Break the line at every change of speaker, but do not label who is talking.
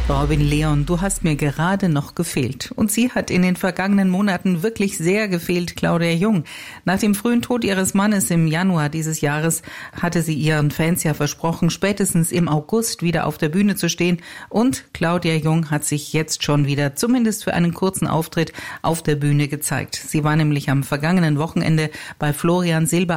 Robin Leon, du hast mir gerade noch gefehlt. Und sie hat in den vergangenen Monaten wirklich sehr gefehlt, Claudia Jung. Nach dem frühen Tod ihres Mannes im Januar dieses Jahres hatte sie ihren Fans ja versprochen, spätestens im August wieder auf der Bühne zu stehen. Und Claudia Jung hat sich jetzt schon wieder, zumindest für einen kurzen Auftritt, auf der Bühne gezeigt. Sie war nämlich am vergangenen Wochenende bei Florian Silbereisen